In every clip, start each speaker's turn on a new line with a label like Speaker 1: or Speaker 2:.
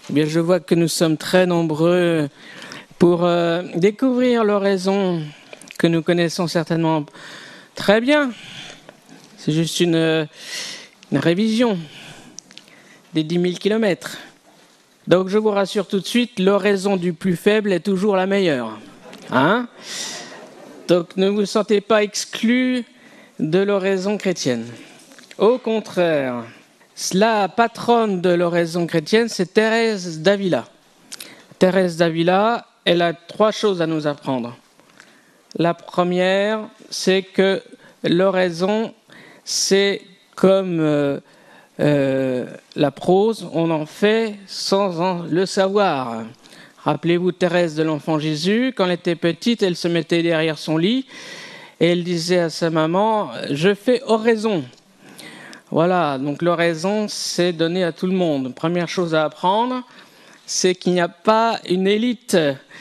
Speaker 1: Eh bien, je vois que nous sommes très nombreux pour découvrir l'oraison que nous connaissons certainement très bien. C'est juste une révision des 10 000 kilomètres. Donc, je vous rassure tout de suite, l'oraison du plus faible est toujours la meilleure. Hein ? Donc, ne vous sentez pas exclus de l'oraison chrétienne. Au contraire, la patronne de l'oraison chrétienne, c'est Thérèse d'Avila. Thérèse d'Avila, elle a 3 choses à nous apprendre. La première, c'est que l'oraison, c'est comme la prose, on en fait sans le savoir. Rappelez-vous Thérèse de l'Enfant Jésus, quand elle était petite, elle se mettait derrière son lit et elle disait à sa maman « Je fais oraison ». Voilà, donc l'oraison, c'est donné à tout le monde. Première chose à apprendre, c'est qu'il n'y a pas une élite,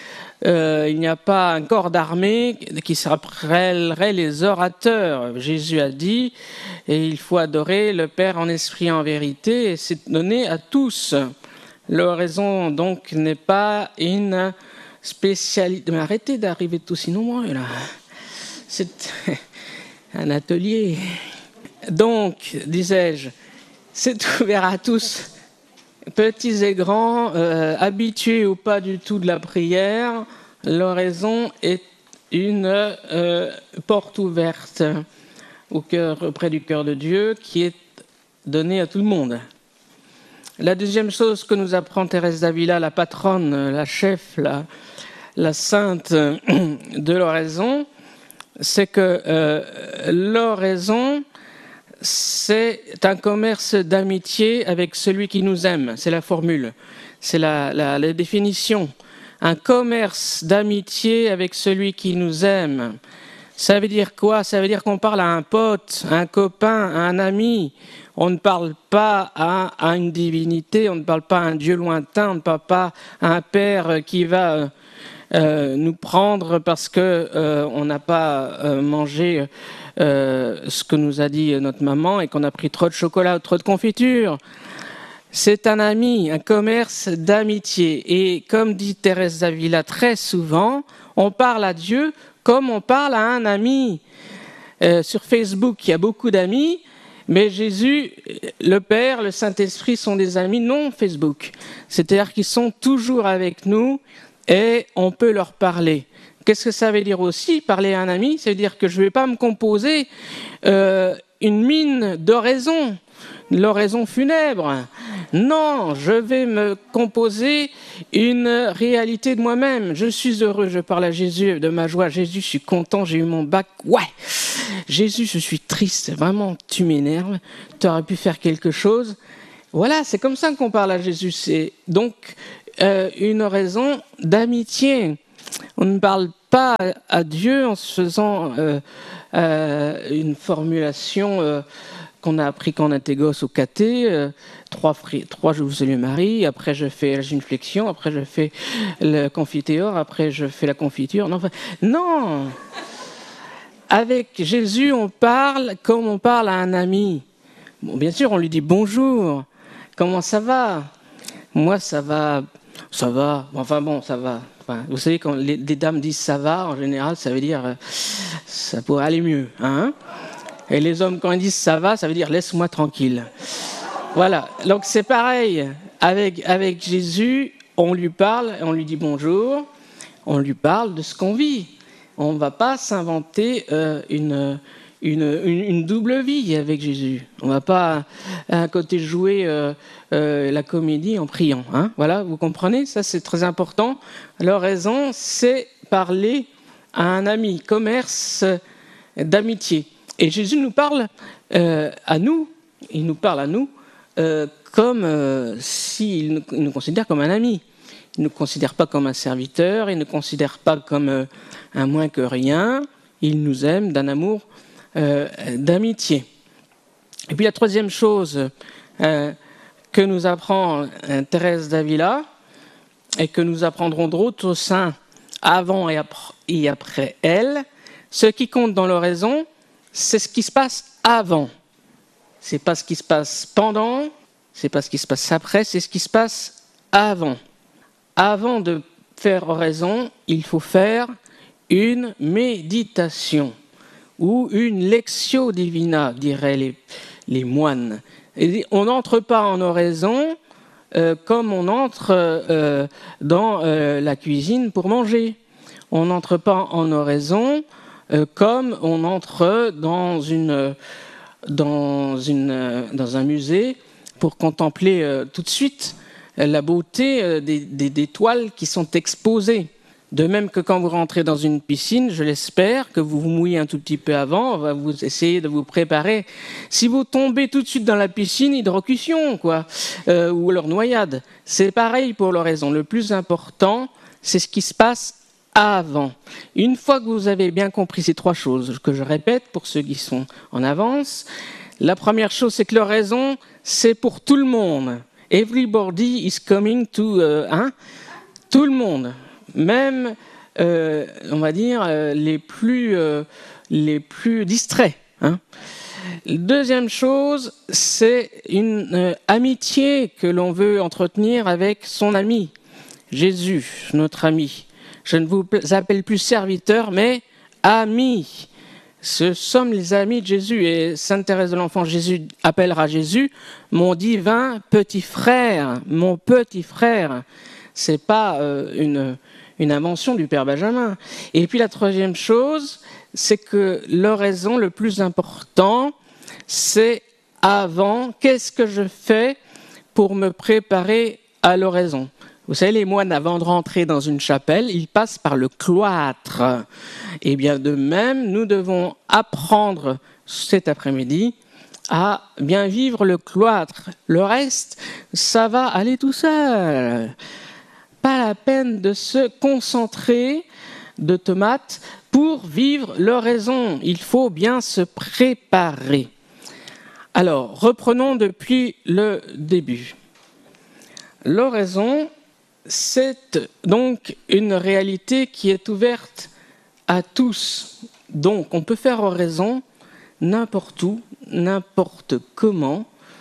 Speaker 1: il n'y a pas un corps d'armée qui s'appellerait les orateurs. Jésus a dit, et il faut adorer le Père en esprit et en vérité, et c'est donné à tous. L'oraison, donc, n'est pas une spécialité. Mais arrêtez d'arriver tous nombreux, là. C'est un atelier. Donc, disais-je, c'est ouvert à tous, petits et grands, habitués ou pas du tout de la prière. L'oraison est une porte ouverte auprès du cœur de Dieu qui est donnée à tout le monde. La deuxième chose que nous apprend Thérèse d'Avila, la patronne, la chef, la sainte de l'oraison, c'est que l'oraison, c'est un commerce d'amitié avec celui qui nous aime. C'est la formule, c'est la définition. Un commerce d'amitié avec celui qui nous aime. Ça veut dire quoi ? Ça veut dire qu'on parle à un pote, à un copain, à un ami. On ne parle pas à une divinité, on ne parle pas à un Dieu lointain, on ne parle pas à un Père qui va nous prendre parce qu'on n'a pas mangé ce que nous a dit notre maman et qu'on a pris trop de chocolat ou trop de confiture. C'est un ami, un commerce d'amitié. Et comme dit Thérèse d'Avila très souvent, on parle à Dieu comme on parle à un ami. Sur Facebook, il y a beaucoup d'amis, mais Jésus, le Père, le Saint-Esprit sont des amis non Facebook. C'est-à-dire qu'ils sont toujours avec nous et on peut leur parler. Qu'est-ce que ça veut dire aussi, parler à un ami ? Ça veut dire que je ne vais pas me composer une mine d'oraison, l'oraison funèbre. Non, je vais me composer une réalité de moi-même. Je suis heureux, je parle à Jésus de ma joie. Jésus, je suis content, j'ai eu mon bac. Ouais. Jésus, je suis triste. Vraiment, tu m'énerves. Tu aurais pu faire quelque chose. Voilà, c'est comme ça qu'on parle à Jésus. C'est donc une oraison d'amitié. On ne parle pas à Dieu en se faisant une formulation qu'on a appris quand on était gosse au caté, 3 je vous salue Marie, après je fais la génuflexion, après je fais le confiteor, après je fais la confiture. Non. Avec Jésus, on parle comme on parle à un ami. Bon, bien sûr, on lui dit bonjour, comment ça va ? Moi, ça va, enfin bon, ça va. Enfin, vous savez, quand les dames disent ça va, en général, ça veut dire ça pourrait aller mieux, hein ? Et les hommes, quand ils disent ça va, ça veut dire laisse-moi tranquille. Voilà, donc c'est pareil. Avec Jésus, on lui parle, on lui dit bonjour, on lui parle de ce qu'on vit. On ne va pas s'inventer une double vie avec Jésus. On ne va pas à un côté jouer la comédie en priant. Hein, voilà, vous comprenez ? Ça, c'est très important. L'oraison, c'est parler à un ami, commerce d'amitié. Et Jésus nous parle à nous, il nous parle à nous comme s'il nous considère comme un ami. Il ne nous considère pas comme un serviteur, il ne nous considère pas comme un moins que rien. Il nous aime d'un amour d'amitié. Et puis la troisième chose que nous apprend Thérèse d'Avila et que nous apprendrons d'autres saints avant et après elle, ce qui compte dans l'oraison, c'est ce qui se passe avant. C'est pas ce qui se passe pendant, c'est pas ce qui se passe après, c'est ce qui se passe avant. Avant de faire oraison, il faut faire une méditation ou une lectio divina, diraient les moines. Et on n'entre pas en oraison comme on entre dans la cuisine pour manger. On n'entre pas en oraison comme on entre dans un musée pour contempler tout de suite la beauté des toiles qui sont exposées. De même que quand vous rentrez dans une piscine, je l'espère, que vous vous mouillez un tout petit peu avant, vous essayez de vous préparer. Si vous tombez tout de suite dans la piscine, hydrocution, ou alors noyade. C'est pareil pour l'oraison. Le plus important, c'est ce qui se passe avant. Une fois que vous avez bien compris ces trois choses, que je répète pour ceux qui sont en avance, la première chose, c'est que l'oraison, c'est pour tout le monde. Everybody is coming to... tout le monde. Même, on va dire, les plus distraits. Deuxième chose, c'est une amitié que l'on veut entretenir avec son ami, Jésus, notre ami. Je ne vous appelle plus serviteurs, mais amis. Ce sommes les amis de Jésus. Et Sainte Thérèse de l'Enfant Jésus appellera Jésus mon divin petit frère, mon petit frère. C'est pas une invention du Père Benjamin. Et puis la troisième chose, c'est que l'oraison, le plus important, c'est avant. Qu'est-ce que je fais pour me préparer à l'oraison ? Vous savez, les moines, avant de rentrer dans une chapelle, ils passent par le cloître. Et bien de même, nous devons apprendre cet après-midi à bien vivre le cloître. Le reste, ça va aller tout seul. Pas la peine de se concentrer de tomates pour vivre l'oraison. Il faut bien se préparer. Alors, reprenons depuis le début. L'oraison, c'est donc une réalité qui est ouverte à tous. Donc, on peut faire oraison n'importe où, n'importe comment,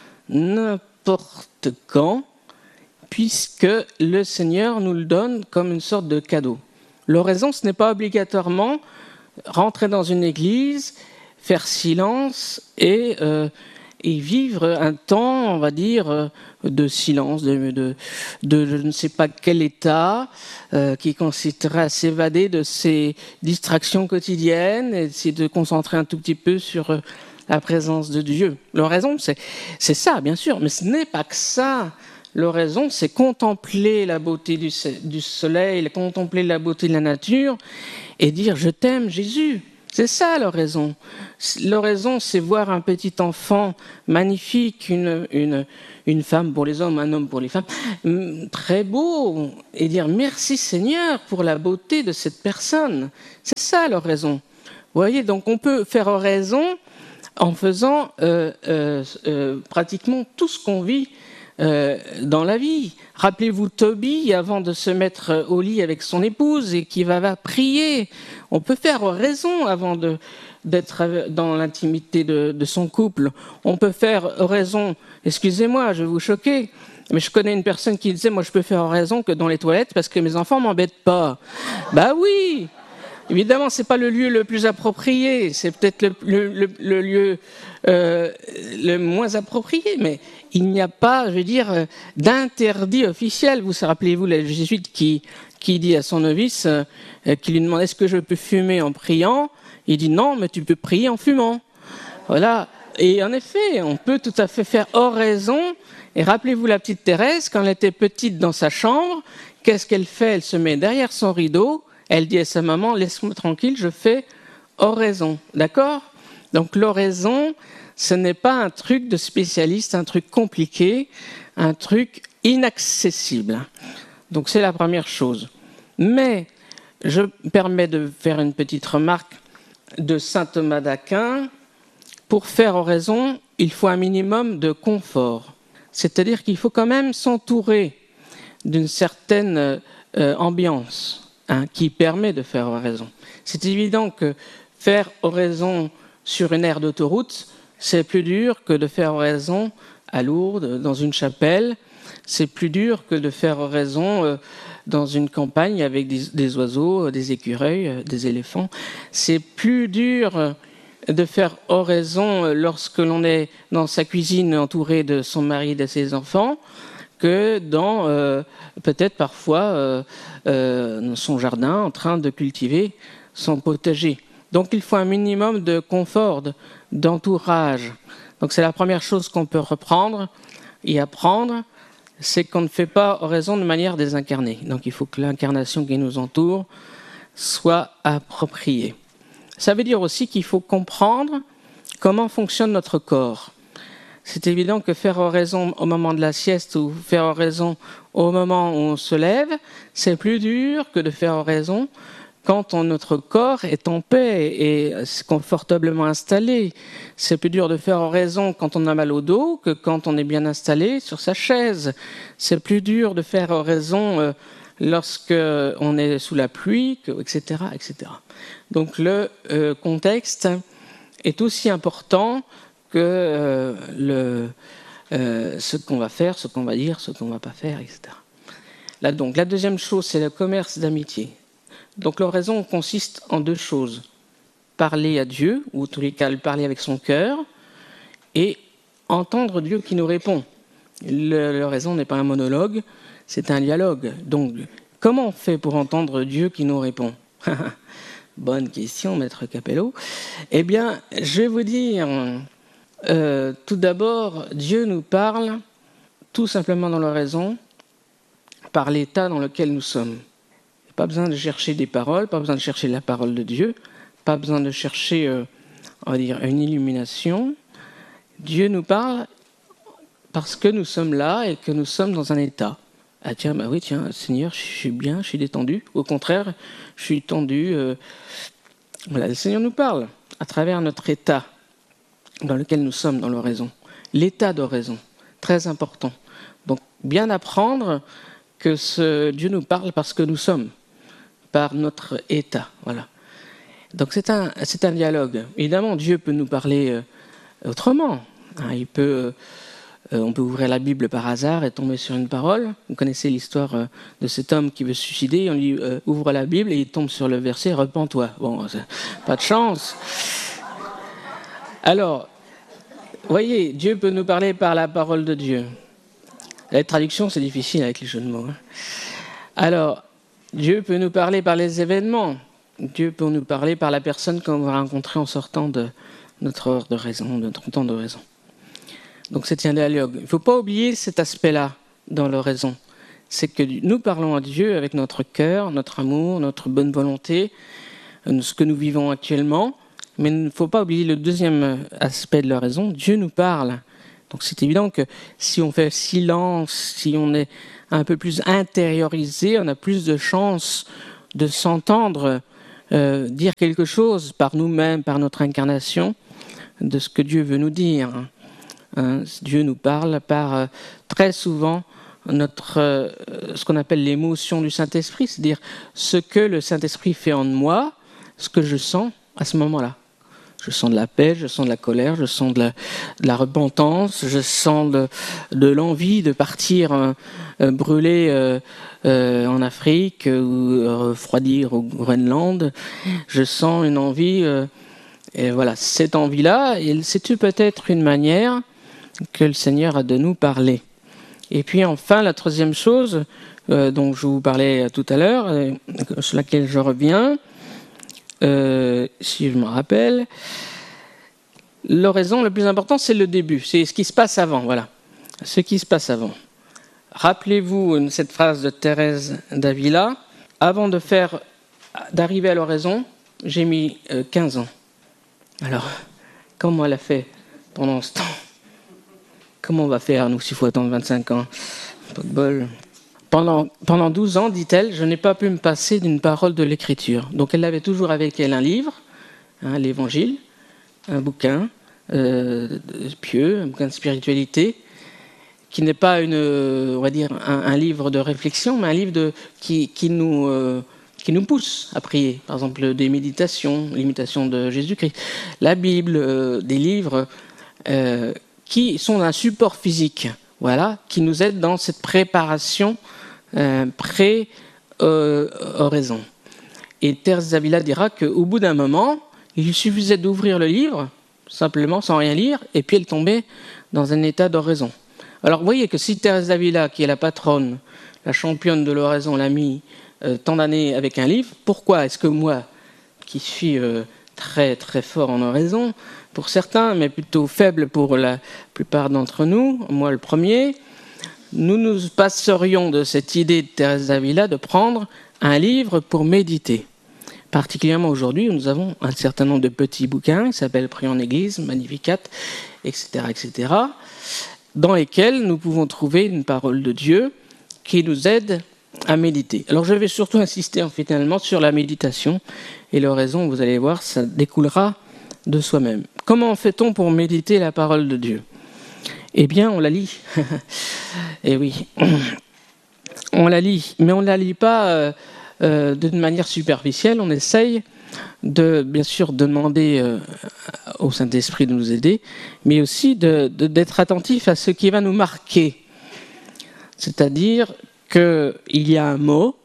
Speaker 1: n'importe quand, puisque le Seigneur nous le donne comme une sorte de cadeau. L'oraison, ce n'est pas obligatoirement rentrer dans une église, faire silence et vivre un temps, on va dire, de silence, de je ne sais pas quel état, qui consisterait à s'évader de ses distractions quotidiennes et essayer de concentrer un tout petit peu sur la présence de Dieu. L'oraison, c'est ça, bien sûr, mais ce n'est pas que ça. L'oraison, c'est contempler la beauté du soleil, contempler la beauté de la nature et dire « je t'aime, Jésus ». C'est ça l'oraison. L'oraison, c'est voir un petit enfant magnifique, une femme pour les hommes, un homme pour les femmes, très beau, et dire merci Seigneur pour la beauté de cette personne. C'est ça l'oraison. Vous voyez, donc on peut faire oraison en faisant pratiquement tout ce qu'on vit dans la vie. Rappelez-vous Tobie, avant de se mettre au lit avec son épouse et qui va prier. On peut faire oraison avant d'être dans l'intimité de son couple. On peut faire oraison, excusez-moi, je vais vous choquer, mais je connais une personne qui disait, moi je peux faire oraison que dans les toilettes parce que mes enfants m'embêtent pas. Bah oui, évidemment, c'est pas le lieu le plus approprié, c'est peut-être le lieu le moins approprié, mais il n'y a pas, je veux dire, d'interdit officiel. Vous rappelez-vous le jésuite qui dit à son novice, qui lui demande est-ce que je peux fumer en priant ? Il dit non, mais tu peux prier en fumant. Voilà. Et en effet, on peut tout à fait faire oraison. Et rappelez-vous la petite Thérèse, quand elle était petite dans sa chambre, qu'est-ce qu'elle fait ? Elle se met derrière son rideau. Elle dit à sa maman, laisse-moi tranquille, je fais oraison. D'accord ? Donc l'oraison, ce n'est pas un truc de spécialiste, un truc compliqué, un truc inaccessible. Donc c'est la première chose. Mais je me permets de faire une petite remarque de saint Thomas d'Aquin. Pour faire oraison, il faut un minimum de confort. C'est-à-dire qu'il faut quand même s'entourer d'une certaine ambiance qui permet de faire oraison. C'est évident que faire oraison sur une aire d'autoroute, c'est plus dur que de faire oraison à Lourdes, dans une chapelle. c'est plus dur que de faire oraison dans une campagne avec des oiseaux, des écureuils, des éléphants. C'est plus dur de faire oraison lorsque l'on est dans sa cuisine entouré de son mari et de ses enfants que dans, peut-être parfois, dans son jardin en train de cultiver son potager. Donc il faut un minimum de confort, d'entourage. Donc c'est la première chose qu'on peut reprendre et apprendre, c'est qu'on ne fait pas oraison de manière désincarnée. Donc il faut que l'incarnation qui nous entoure soit appropriée. Ça veut dire aussi qu'il faut comprendre comment fonctionne notre corps. C'est évident que faire oraison au moment de la sieste ou faire oraison au moment où on se lève, c'est plus dur que de faire oraison quand notre corps est en paix et confortablement installé. C'est plus dur de faire oraison quand on a mal au dos que quand on est bien installé sur sa chaise. C'est plus dur de faire oraison lorsque on est sous la pluie, etc., etc. Donc le contexte est aussi important que ce qu'on va faire, ce qu'on va dire, ce qu'on ne va pas faire, etc. Là, donc, la deuxième chose, c'est le commerce d'amitié. Donc l'oraison consiste en deux choses. Parler à Dieu, ou en tous les cas, le parler avec son cœur, et entendre Dieu qui nous répond. L'oraison n'est pas un monologue, c'est un dialogue. Donc, comment on fait pour entendre Dieu qui nous répond ? Bonne question, maître Capello. Eh bien, je vais vous dire, tout d'abord, Dieu nous parle tout simplement dans l'oraison, par l'état dans lequel nous sommes. Pas besoin de chercher des paroles, pas besoin de chercher la parole de Dieu, pas besoin de chercher, on va dire, une illumination. Dieu nous parle parce que nous sommes là et que nous sommes dans un état. Ah tiens, bah oui, tiens, Seigneur, je suis bien, je suis détendu. Au contraire, je suis tendu. Voilà, le Seigneur nous parle à travers notre état dans lequel nous sommes dans l'oraison. L'état d'oraison, très important. Donc, bien apprendre que Dieu nous parle parce que nous sommes, par notre état. Voilà. Donc c'est un dialogue. Évidemment, Dieu peut nous parler autrement. On peut ouvrir la Bible par hasard et tomber sur une parole. Vous connaissez l'histoire de cet homme qui veut se suicider. On lui ouvre la Bible et il tombe sur le verset « Repens-toi ». Bon, pas de chance. Alors, voyez, Dieu peut nous parler par la parole de Dieu. La traduction, c'est difficile avec les jeux de mots. Alors, Dieu peut nous parler par les événements. Dieu peut nous parler par la personne qu'on va rencontrer en sortant de notre heure de raison, de notre temps de raison. Donc c'est un dialogue. Il ne faut pas oublier cet aspect-là dans l'oraison. C'est que nous parlons à Dieu avec notre cœur, notre amour, notre bonne volonté, ce que nous vivons actuellement. Mais il ne faut pas oublier le deuxième aspect de l'oraison. Dieu nous parle. Donc c'est évident que si on fait silence, si on est un peu plus intériorisé, on a plus de chances de s'entendre dire quelque chose par nous-mêmes, par notre incarnation, de ce que Dieu veut nous dire. Dieu nous parle par très souvent ce qu'on appelle l'émotion du Saint-Esprit, c'est-à-dire ce que le Saint-Esprit fait en moi, ce que je sens à ce moment-là. Je sens de la paix, je sens de la colère, je sens de la repentance, je sens de l'envie de partir brûler en Afrique ou refroidir au Groenland. Je sens une envie, et voilà, cette envie-là, c'est peut-être une manière que le Seigneur a de nous parler. Et puis enfin, la troisième chose dont je vous parlais tout à l'heure, sur laquelle je reviens, si je me rappelle, l'oraison, le plus important, c'est le début, c'est ce qui se passe avant, voilà, ce qui se passe avant. Rappelez-vous cette phrase de Thérèse d'Avila, avant d'arriver à l'oraison, j'ai mis 15 ans. Alors, comment elle a fait pendant ce temps? Comment on va faire, nous, s'il faut attendre 25 ans? Pas de bol. Pendant 12 ans, dit-elle, je n'ai pas pu me passer d'une parole de l'Écriture. Donc elle avait toujours avec elle un livre, l'Évangile, un bouquin pieux, un bouquin de spiritualité, qui n'est pas on va dire un livre de réflexion, mais un livre qui nous pousse à prier. Par exemple, des méditations, l'imitation de Jésus-Christ, la Bible, des livres qui sont d'un support physique. voilà, qui nous aide dans cette préparation pré-oraison. Et Thérèse d'Avila dira qu'au bout d'un moment, il lui suffisait d'ouvrir le livre, simplement, sans rien lire, et puis elle tombait dans un état d'oraison. Alors vous voyez que si Thérèse d'Avila, qui est la patronne, la championne de l'oraison, l'a mis tant d'années avec un livre, pourquoi est-ce que moi, qui suis très très fort en oraison, pour certains, mais plutôt faible pour la plupart d'entre nous, moi le premier, nous passerions de cette idée de Thérèse d'Avila de prendre un livre pour méditer. Particulièrement aujourd'hui, où nous avons un certain nombre de petits bouquins, qui s'appellent Prions en Église, Magnificat, etc., dans lesquels nous pouvons trouver une parole de Dieu qui nous aide à méditer. Alors je vais surtout insister finalement sur la méditation, et l'oraison, vous allez voir, ça découlera de soi-même. Comment fait-on pour méditer la parole de Dieu ? Eh bien, on la lit. Eh oui, on la lit, mais on ne la lit pas d'une manière superficielle. On essaye bien sûr, de demander au Saint-Esprit de nous aider, mais aussi d'être attentif à ce qui va nous marquer. C'est-à-dire qu'il y a un mot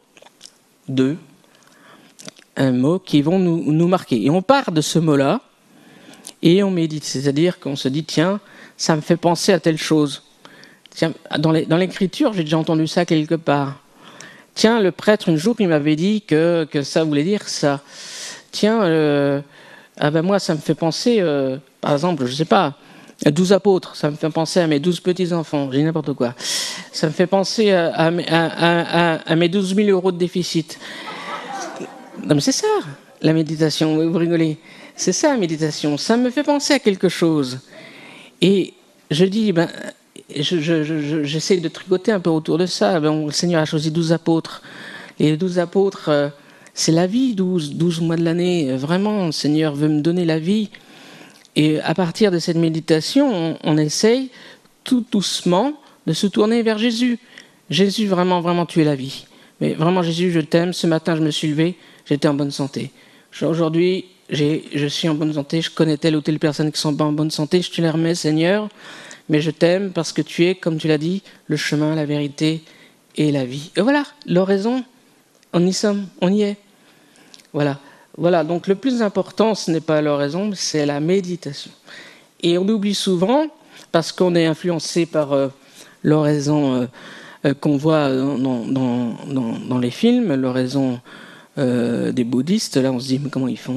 Speaker 1: qui vont nous marquer. Et on part de ce mot-là et on médite. C'est-à-dire qu'on se dit, tiens, ça me fait penser à telle chose. Tiens, dans l'écriture, j'ai déjà entendu ça quelque part. Tiens, le prêtre, un jour, il m'avait dit que ça voulait dire ça. Tiens, moi, ça me fait penser, par exemple, je ne sais pas, 12 apôtres. Ça me fait penser à mes 12 petits-enfants. J'ai n'importe quoi. Ça me fait penser à mes 12 000 euros de déficit. Non, mais c'est ça, la méditation. Vous rigolez. C'est ça, la méditation. Ça me fait penser à quelque chose. Et je dis, j'essaie de tricoter un peu autour de ça. Le Seigneur a choisi 12 apôtres. Et les 12 apôtres, c'est la vie, 12 mois de l'année. Vraiment, le Seigneur veut me donner la vie. Et à partir de cette méditation, on essaye tout doucement de se tourner vers Jésus. Jésus, vraiment, vraiment, tu es la vie. Mais vraiment, Jésus, je t'aime. Ce matin, je me suis levé, j'étais en bonne santé. Aujourd'hui, je suis en bonne santé. Je connais telle ou telle personne qui sont pas en bonne santé. Je te les remets, Seigneur. Mais je t'aime parce que tu es, comme tu l'as dit, le chemin, la vérité et la vie. Et voilà, l'oraison, on y sommes, on y est. Voilà, donc le plus important, ce n'est pas l'oraison, c'est la méditation. Et on oublie souvent, parce qu'on est influencé par l'oraison qu'on voit dans les films, l'oraison des bouddhistes. Là, on se dit, mais comment ils font ?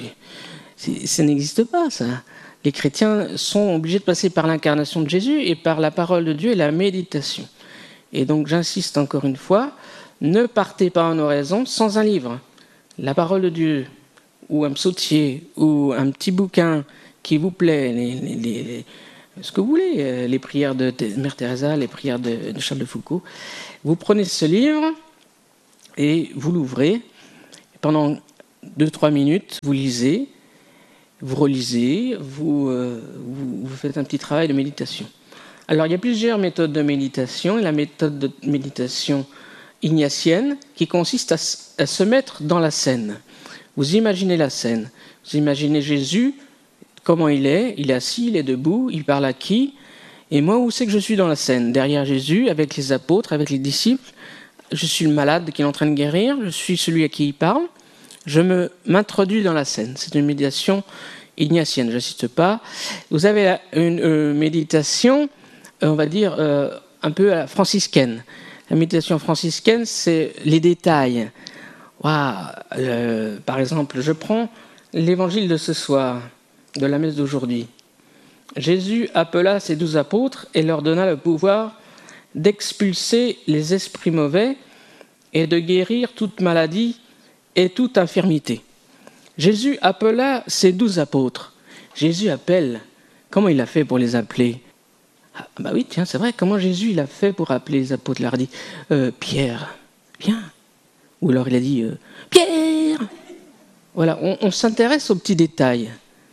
Speaker 1: Ça n'existe pas, ça. Les chrétiens sont obligés de passer par l'incarnation de Jésus et par la parole de Dieu et la méditation. Et donc, j'insiste encore une fois, ne partez pas en oraison sans un livre. La parole de Dieu, ou un psautier, ou un petit bouquin qui vous plaît, ce que vous voulez, les prières de Mère Teresa, les prières de Charles de Foucault. Vous prenez ce livre et vous l'ouvrez. Pendant 2-3 minutes, vous lisez, vous relisez, vous faites un petit travail de méditation. Alors, il y a plusieurs méthodes de méditation. La méthode de méditation ignatienne qui consiste à se mettre dans la scène. Vous imaginez la scène. Vous imaginez Jésus, comment il est assis, il est debout, il parle à qui ? Et moi, où c'est que je suis dans la scène ? Derrière Jésus, avec les apôtres, avec les disciples. Je suis le malade qui est en train de guérir, je suis celui à qui il parle. Je m'introduis dans la scène. C'est une méditation ignatienne, je n'insiste pas. Vous avez une méditation, on va dire, un peu franciscaine. La méditation franciscaine, c'est les détails. Par exemple, je prends l'évangile de ce soir, de la messe d'aujourd'hui. Jésus appela ses 12 apôtres et leur donna le pouvoir d'expulser les esprits mauvais et de guérir toute maladie et toute infirmité. Jésus appela ses 12 apôtres. Jésus appelle. Comment il a fait pour les appeler ? Oui, tiens, c'est vrai. Comment Jésus il a fait pour appeler les apôtres ? Il leur a dit Pierre, viens. Ou alors il a dit Pierre. Voilà, on s'intéresse aux petits détails.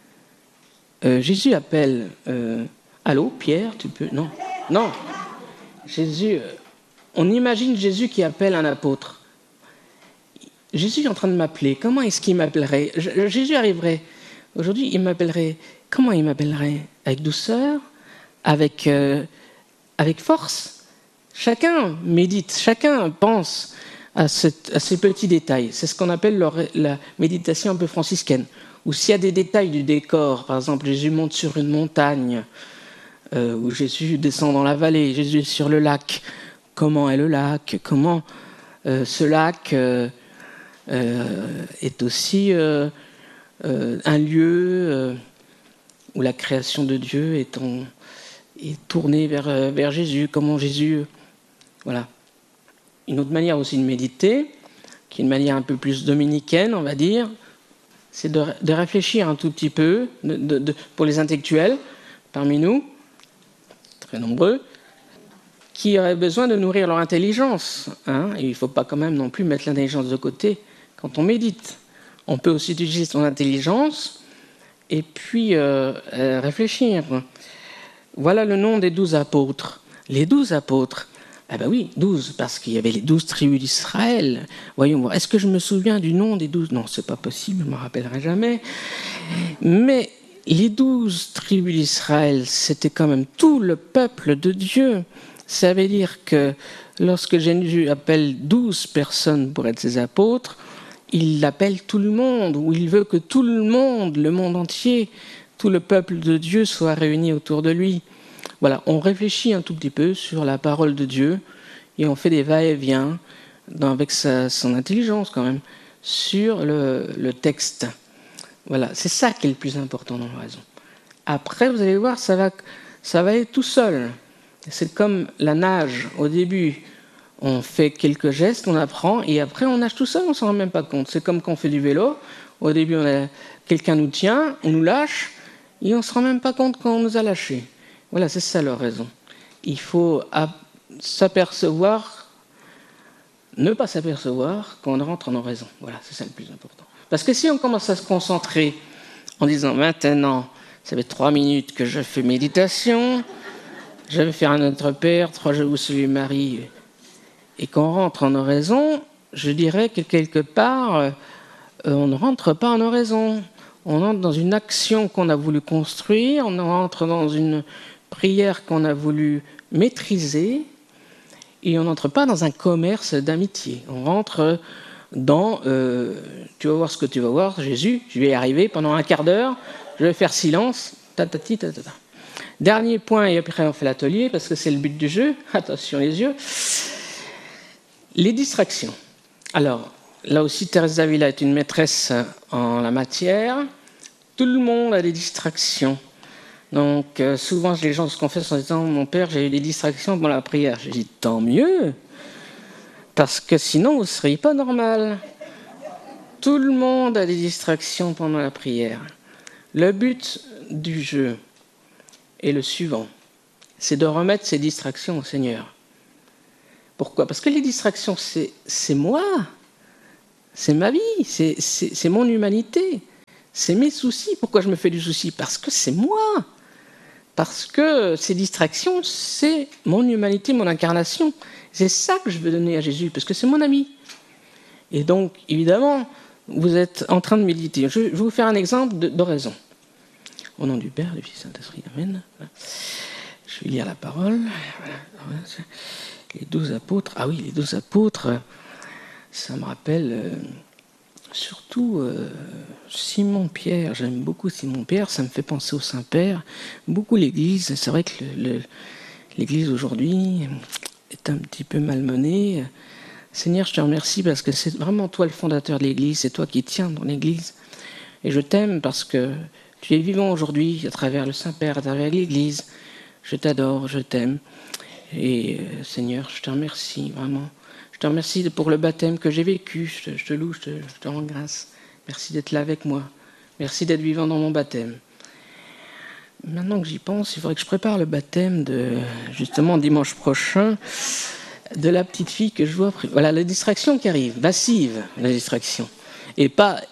Speaker 1: Jésus appelle allô, Pierre, tu peux ? Non. Jésus, on imagine Jésus qui appelle un apôtre. Jésus est en train de m'appeler. Comment est-ce qu'il m'appellerait ? Jésus arriverait. Aujourd'hui, il m'appellerait. Comment il m'appellerait ? Avec douceur ? Avec avec force. Chacun médite, chacun pense à ces petits détails. C'est ce qu'on appelle la méditation un peu franciscaine. Ou s'il y a des détails du décor, par exemple, Jésus monte sur une montagne, ou Jésus descend dans la vallée, Jésus est sur le lac. Comment est le lac? Comment ce lac est aussi un lieu où la création de Dieu est tournée vers Jésus. Comment Jésus... Voilà. Une autre manière aussi de méditer, qui est une manière un peu plus dominicaine, on va dire, c'est de réfléchir un tout petit peu, pour les intellectuels parmi nous, très nombreux, qui auraient besoin de nourrir leur intelligence. Hein, et il ne faut pas quand même non plus mettre l'intelligence de côté quand on médite. On peut aussi utiliser son intelligence et puis réfléchir. Voilà le nom des 12 apôtres. Les 12 apôtres. Ah ben oui, 12, parce qu'il y avait les 12 tribus d'Israël. Voyons voir, est-ce que je me souviens du nom des 12 ? Non, c'est pas possible, je ne me rappellerai jamais. Mais les 12 tribus d'Israël, c'était quand même tout le peuple de Dieu. Ça veut dire que lorsque Jésus appelle 12 personnes pour être ses apôtres, il appelle tout le monde, ou il veut que tout le monde entier, tout le peuple de Dieu soit réuni autour de lui. Voilà, on réfléchit un tout petit peu sur la parole de Dieu et on fait des va-et-vient avec son intelligence quand même sur le texte. Voilà, c'est ça qui est le plus important dans l'oraison. Après, vous allez voir, ça va aller tout seul. C'est comme la nage. Au début, on fait quelques gestes, on apprend et après on nage tout seul, on ne s'en rend même pas compte. C'est comme quand on fait du vélo. Au début, quelqu'un nous tient, on nous lâche et on ne se rend même pas compte quand on nous a lâchés. Voilà, c'est ça l'oraison. Il faut ne pas s'apercevoir quand on rentre en oraison. Voilà, c'est ça le plus important. Parce que si on commence à se concentrer en disant maintenant, ça fait 3 minutes que je fais méditation, je vais faire un Notre Père, 3 Je vous salue Marie, et qu'on rentre en oraison, je dirais que quelque part, on ne rentre pas en oraison. On entre dans une action qu'on a voulu construire, on rentre dans une prière qu'on a voulu maîtriser, et on n'entre pas dans un commerce d'amitié. On rentre dans tu vas voir ce que tu vas voir, Jésus, je vais y arriver pendant un quart d'heure, je vais faire silence, tatati, tatata. Dernier point, et après on fait l'atelier, parce que c'est le but du jeu, attention les yeux, les distractions. Alors, là aussi, Thérèse d'Avila est une maîtresse en la matière. Tout le monde a des distractions. Donc, souvent, les gens se confessent en disant « Mon père, j'ai eu des distractions pendant la prière. » Je dis « Tant mieux, parce que sinon, vous ne seriez pas normal. » Tout le monde a des distractions pendant la prière. Le but du jeu est le suivant, c'est de remettre ces distractions au Seigneur. Pourquoi ? Parce que les distractions, c'est moi, c'est ma vie, c'est mon humanité, c'est mes soucis. Pourquoi je me fais du souci ? Parce que c'est moi. Parce que ces distractions, c'est mon humanité, mon incarnation. C'est ça que je veux donner à Jésus, parce que c'est mon ami. Et donc, évidemment, vous êtes en train de méditer. Je vais vous faire un exemple d'oraison. Au nom du Père, du Fils et du Saint-Esprit, Amen. Je vais lire la parole. Voilà. Les 12 apôtres. Ah oui, les 12 apôtres, ça me rappelle surtout Simon-Pierre. J'aime beaucoup Simon-Pierre, ça me fait penser au Saint-Père. Beaucoup l'Église. C'est vrai que l'Église aujourd'hui est un petit peu malmenée. Seigneur, je te remercie parce que c'est vraiment toi le fondateur de l'Église, c'est toi qui tiens dans l'Église. Et je t'aime parce que tu es vivant aujourd'hui à travers le Saint-Père, à travers l'Église. Je t'adore, je t'aime. Et Seigneur, je te remercie vraiment. Je te remercie pour le baptême que j'ai vécu. Je te loue, je te rends grâce. Merci d'être là avec moi. Merci d'être vivant dans mon baptême. Maintenant que j'y pense, il faudrait que je prépare le baptême justement dimanche prochain de la petite fille que je vois. Voilà, la distraction qui arrive, massive, la distraction. Et pas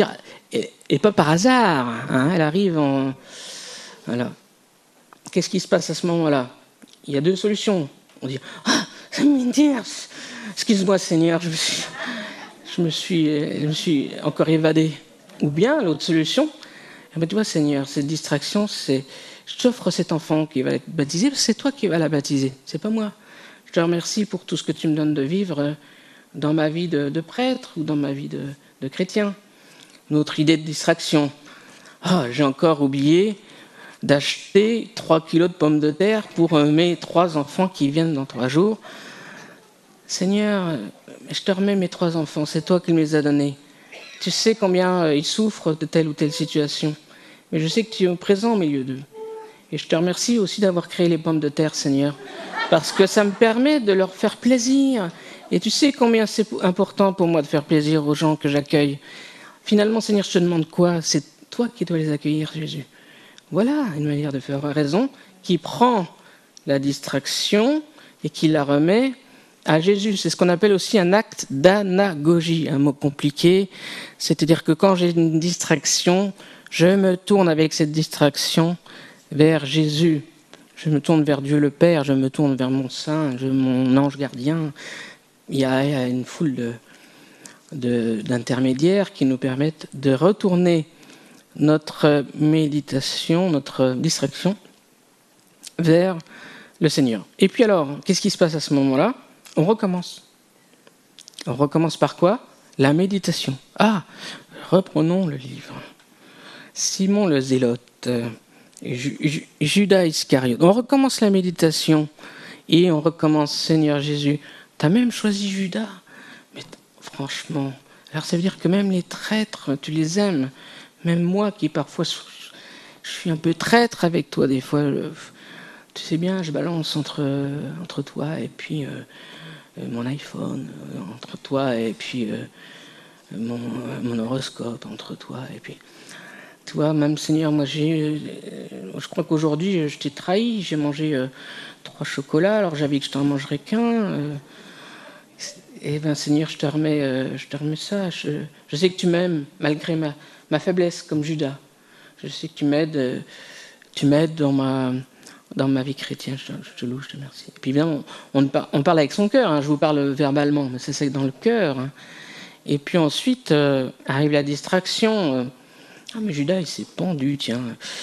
Speaker 1: par hasard. Hein, elle arrive en... Voilà. Qu'est-ce qui se passe à ce moment-là ? Il y a 2 solutions. On dit « Ah, ça m'énerve. Excuse-moi Seigneur, je me suis encore évadé. » Ou bien, l'autre solution, « Tu vois Seigneur, cette distraction, Je t'offre cet enfant qui va être baptisé, parce que c'est toi qui vas la baptiser, c'est pas moi. Je te remercie pour tout ce que tu me donnes de vivre dans ma vie de prêtre ou dans ma vie de chrétien. Une autre idée de distraction. Ah, j'ai encore oublié d'acheter 3 kilos de pommes de terre pour mes 3 enfants qui viennent dans 3 jours. Seigneur, je te remets mes 3 enfants, c'est toi qui me les as donnés. Tu sais combien ils souffrent de telle ou telle situation. Mais je sais que tu es présent au milieu d'eux. Et je te remercie aussi d'avoir créé les pommes de terre, Seigneur, parce que ça me permet de leur faire plaisir. Et tu sais combien c'est important pour moi de faire plaisir aux gens que j'accueille. Finalement, Seigneur, je te demande quoi? C'est toi qui dois les accueillir, Jésus. Voilà une manière de faire raison qui prend la distraction et qui la remet à Jésus. C'est ce qu'on appelle aussi un acte d'anagogie, un mot compliqué. C'est-à-dire que quand j'ai une distraction, je me tourne avec cette distraction vers Jésus. Je me tourne vers Dieu le Père, je me tourne vers mon saint, mon ange gardien. Il y a une foule d'intermédiaires qui nous permettent de retourner notre méditation, notre distraction vers le Seigneur. Et puis alors, qu'est-ce qui se passe à ce moment-là? On recommence. On recommence par quoi? La méditation. Ah, reprenons le livre. Simon le Zélote, Judas Iscariote. On recommence la méditation et on recommence, Seigneur Jésus, tu as même choisi Judas. Mais franchement, alors ça veut dire que même les traîtres, tu les aimes. Même moi qui parfois je suis un peu traître avec toi des fois, tu sais bien, je balance entre toi et puis mon iPhone, entre toi et puis mon horoscope, entre toi et puis... Tu vois, même Seigneur, moi je crois qu'aujourd'hui je t'ai trahi, j'ai mangé 3 chocolats, alors j'avais que je t'en mangerais qu'un. Et ben Seigneur, je te remets ça. Je sais que tu m'aimes malgré ma faiblesse, comme Judas. Je sais que tu m'aides dans ma vie chrétienne. Je te loue, je te remercie. Et puis bien, on parle avec son cœur. Hein, je vous parle verbalement, mais c'est dans le cœur. Hein. Et puis ensuite arrive la distraction. Ah mais Judas, il s'est pendu, tiens.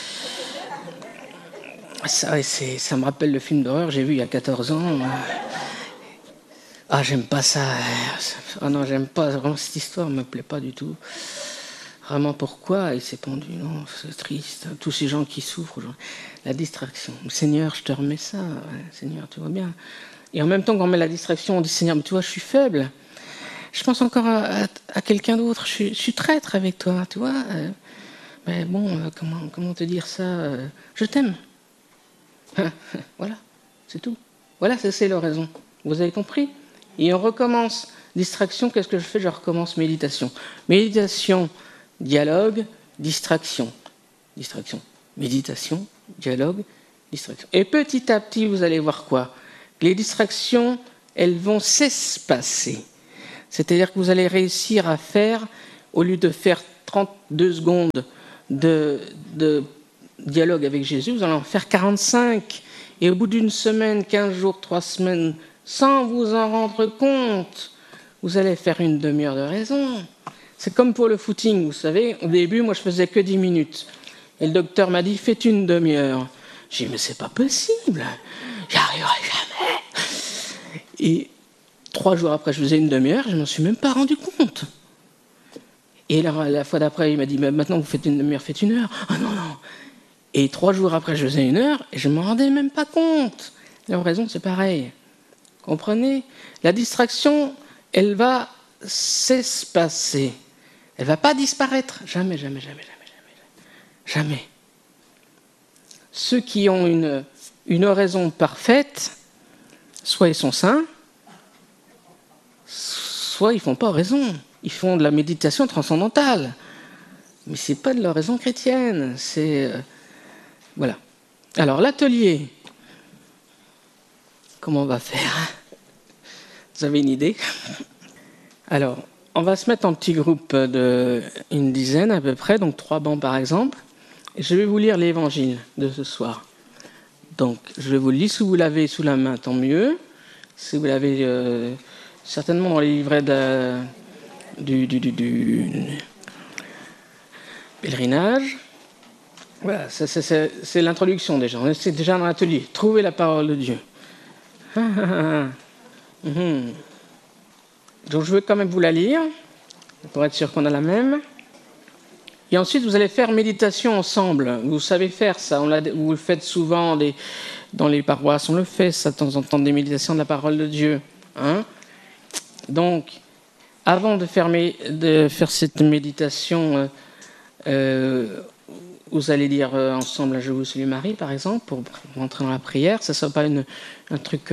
Speaker 1: Ça me rappelle le film d'horreur que j'ai vu il y a 14 ans. Ah, j'aime pas ça. Ah non, j'aime pas. Vraiment, cette histoire me plaît pas du tout. Vraiment, pourquoi il s'est pendu? Non, c'est triste. Tous ces gens qui souffrent, la distraction. Seigneur, je te remets ça. Ouais, Seigneur, tu vois bien. Et en même temps, quand on met la distraction, on dit Seigneur, mais tu vois, je suis faible. Je pense encore à quelqu'un d'autre. Je suis traître avec toi, tu vois. Mais bon, comment te dire ça? Je t'aime. Voilà, c'est tout. Voilà, c'est l'oraison. Vous avez compris? Et on recommence. Distraction, qu'est-ce que je fais? Je recommence méditation. Méditation, dialogue, distraction. Distraction. Méditation, dialogue, distraction. Et petit à petit, vous allez voir quoi? Les distractions, elles vont s'espacer. C'est-à-dire que vous allez réussir à faire, au lieu de faire 32 secondes de dialogue avec Jésus, vous allez en faire 45. Et au bout d'une semaine, 15 jours, 3 semaines, sans vous en rendre compte, vous allez faire une demi-heure de raison. C'est comme pour le footing, vous savez. Au début, moi, je faisais que 10 minutes. Et le docteur m'a dit, faites une demi-heure. J'ai dit, mais c'est pas possible. J'y arriverai jamais. Et 3 jours après, je faisais une demi-heure, je ne m'en suis même pas rendu compte. Et la fois d'après, il m'a dit, maintenant, vous faites une demi-heure, faites 1 heure. Ah non, non. Et 3 jours après, je faisais 1 heure, et je ne m'en rendais même pas compte. La raison, c'est pareil. Comprenez? La distraction, elle va s'espacer. Elle ne va pas disparaître. Jamais, jamais, jamais, jamais, jamais. Jamais. Ceux qui ont une oraison parfaite, soit ils sont saints, soit ils ne font pas oraison. Ils font de la méditation transcendantale. Mais ce n'est pas de l'oraison chrétienne. C'est... voilà. Alors, l'atelier, comment on va faire? Vous avez une idée? Alors, on va se mettre en petit groupe d'une dizaine à peu près, donc 3 bancs par exemple. Et je vais vous lire l'évangile de ce soir. Donc, je vous le lis. Si vous l'avez sous la main, tant mieux. Si vous l'avez certainement dans les livrets du pèlerinage. Voilà, c'est l'introduction déjà. On est déjà dans l'atelier. Trouver la parole de Dieu. Mhm. Donc je veux quand même vous la lire, pour être sûr qu'on a la même. Et ensuite, vous allez faire méditation ensemble. Vous savez faire ça. Vous le faites souvent dans les paroisses. On le fait, ça, de temps en temps, des méditations de la parole de Dieu. Hein? Donc, avant de faire cette méditation, vous allez dire ensemble « Je vous salue Marie », par exemple, pour rentrer dans la prière. Ça ne sera pas un truc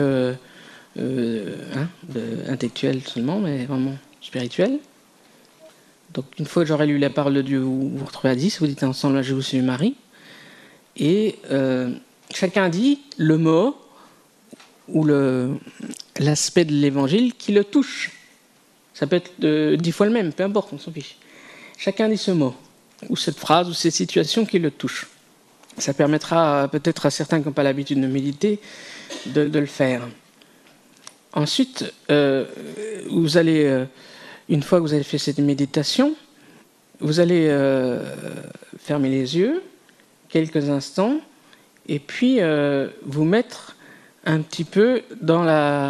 Speaker 1: intellectuel seulement, mais vraiment spirituel. Donc, une fois que j'aurai lu la parole de Dieu, vous vous retrouvez à 10, vous dites ensemble « Je vous salue Marie ». Et chacun dit le mot ou l'aspect de l'évangile qui le touche. Ça peut être 10 fois le même, peu importe, on s'en fiche. Chacun dit ce mot, ou cette phrase, ou cette situation qui le touche. Ça permettra peut-être à certains qui n'ont pas l'habitude de méditer de le faire. Ensuite, vous allez, une fois que vous avez fait cette méditation, vous allez fermer les yeux quelques instants et puis vous mettre un petit peu dans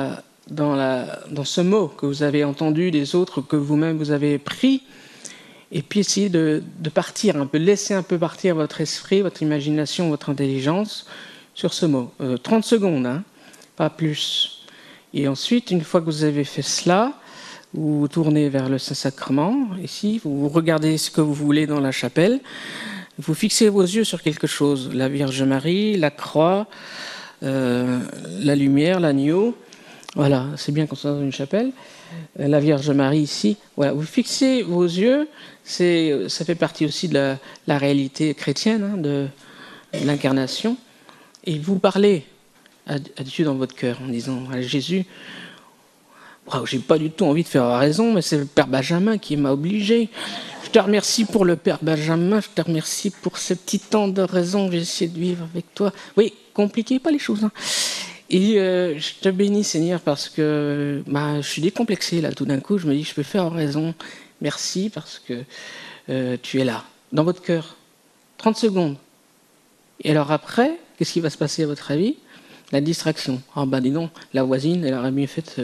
Speaker 1: ce mot que vous avez entendu des autres, que vous-même vous avez pris, et puis essayer de partir un peu, laisser un peu partir votre esprit, votre imagination, votre intelligence sur ce mot. 30 secondes, hein, pas plus. Et ensuite, une fois que vous avez fait cela, vous vous tournez vers le Saint-Sacrement, ici, vous regardez ce que vous voulez dans la chapelle, vous fixez vos yeux sur quelque chose, la Vierge Marie, la croix, la lumière, l'agneau. Voilà, c'est bien qu'on soit dans une chapelle. La Vierge Marie ici. Voilà, vous fixez vos yeux. Ça fait partie aussi de la réalité chrétienne, hein, de l'incarnation. Et vous parlez à Dieu dans votre cœur en disant à Jésus, wow, j'ai pas du tout envie de faire raison, mais c'est le Père Benjamin qui m'a obligé. Je te remercie pour le Père Benjamin, je te remercie pour ce petit temps de raison que j'ai essayé de vivre avec toi. Oui, compliquez pas les choses. Hein. Et je te bénis, Seigneur, parce que je suis décomplexé, là, tout d'un coup. Je me dis, je peux faire raison. Merci, parce que tu es là, dans votre cœur. 30 secondes. Et alors après, qu'est-ce qui va se passer à votre avis? La distraction. Ah dis donc, la voisine, elle aurait mieux fait...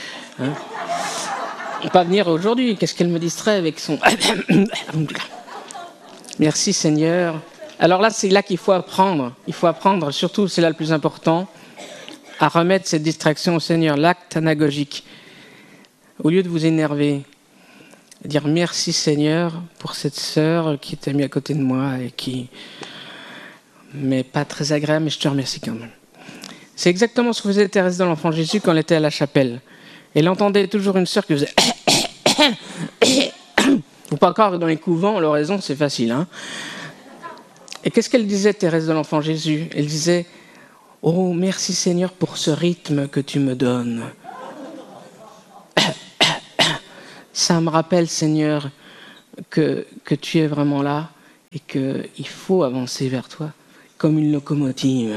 Speaker 1: pas venir aujourd'hui. Qu'est-ce qu'elle me distrait avec son... Merci, Seigneur. Alors là, c'est là qu'il faut apprendre. Il faut apprendre, surtout, c'est là le plus important, à remettre cette distraction au Seigneur, l'acte anagogique. Au lieu de vous énerver, dire merci Seigneur pour cette sœur qui t'a mis à côté de moi et qui m'est pas très agréable, mais je te remercie quand même. C'est exactement ce que faisait Thérèse de l'Enfant Jésus quand elle était à la chapelle. Elle entendait toujours une sœur qui faisait... Faut pas croire que dans les couvents, l'oraison, c'est facile. Hein. Et qu'est-ce qu'elle disait, Thérèse de l'Enfant Jésus? Elle disait... Oh, merci Seigneur pour ce rythme que tu me donnes. Ça me rappelle, Seigneur, que tu es vraiment là et qu'il faut avancer vers toi comme une locomotive.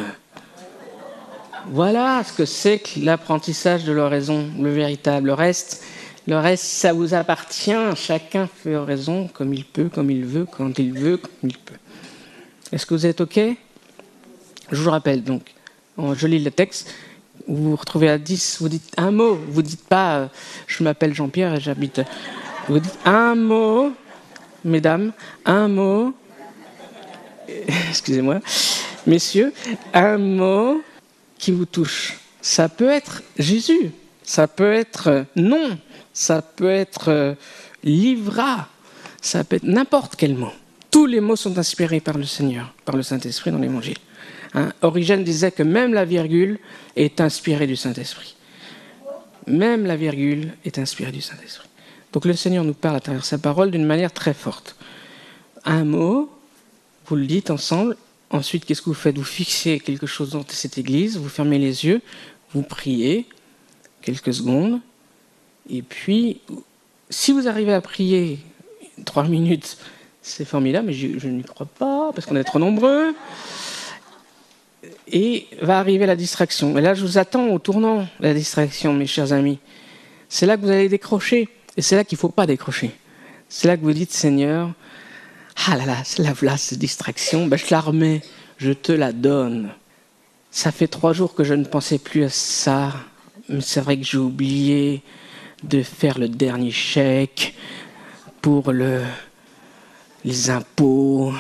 Speaker 1: Voilà ce que c'est que l'apprentissage de l'oraison, le véritable. Le reste, ça vous appartient. Chacun fait oraison comme il peut, comme il veut, quand il veut, comme il peut. Est-ce que vous êtes OK? Je vous rappelle donc. Je lis le texte, vous vous retrouvez à 10, vous dites un mot, vous ne dites pas je m'appelle Jean-Pierre et j'habite. Vous dites un mot, mesdames, un mot, excusez-moi, messieurs, un mot qui vous touche. Ça peut être Jésus, ça peut être non, ça peut être livra, ça peut être n'importe quel mot. Tous les mots sont inspirés par le Seigneur, par le Saint-Esprit dans l'Évangile. Hein, Origène disait que même la virgule est inspirée du Saint-Esprit. Même la virgule est inspirée du Saint-Esprit. Donc le Seigneur nous parle à travers sa parole d'une manière très forte. Un mot, vous le dites ensemble. Ensuite, qu'est-ce que vous faites? Vous fixez quelque chose dans cette église, vous fermez les yeux, vous priez quelques secondes. Et puis, si vous arrivez à prier 3 minutes, c'est formidable, mais je n'y crois pas, parce qu'on est trop nombreux. Et va arriver la distraction. Et là, je vous attends au tournant de la distraction, mes chers amis. C'est là que vous allez décrocher. Et c'est là qu'il ne faut pas décrocher. C'est là que vous dites, Seigneur, Ah là là, là, cette distraction, ben, je la remets, je te la donne. Ça fait 3 jours que je ne pensais plus à ça, mais c'est vrai que j'ai oublié de faire le dernier chèque pour les impôts.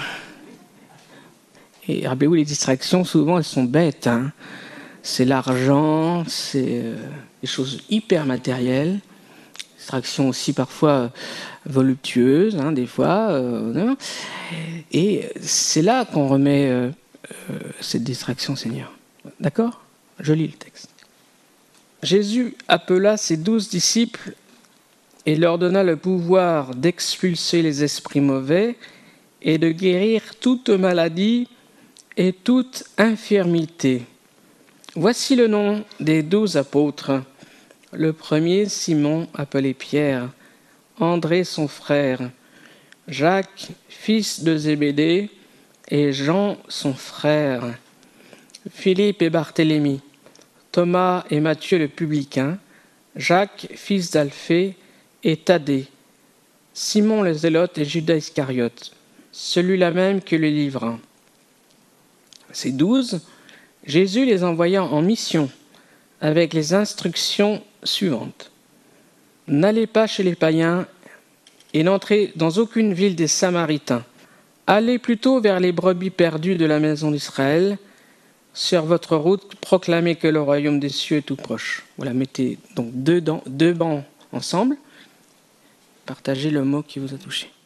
Speaker 1: Et rappelez-vous, les distractions, souvent, elles sont bêtes. Hein. C'est l'argent, c'est des choses hyper matérielles. Distractions aussi parfois voluptueuses, hein, des fois. Et c'est là qu'on remet cette distraction, Seigneur. D'accord ? Je lis le texte. Jésus appela ses 12 disciples et leur donna le pouvoir d'expulser les esprits mauvais et de guérir toute maladie et toute infirmité. Voici le nom des 12 apôtres. Le premier, Simon, appelé Pierre, André son frère, Jacques, fils de Zébédée, et Jean son frère, Philippe et Barthélemy, Thomas et Matthieu le publicain, Jacques, fils d'Alphée, et Thaddée, Simon le zélote et Judas Iscariote, celui-là même qui le livra. Ces 12, Jésus les envoya en mission avec les instructions suivantes. N'allez pas chez les païens et n'entrez dans aucune ville des Samaritains. Allez plutôt vers les brebis perdues de la maison d'Israël. Sur votre route, proclamez que le royaume des cieux est tout proche. Voilà, mettez donc deux bancs ensemble. Partagez le mot qui vous a touché.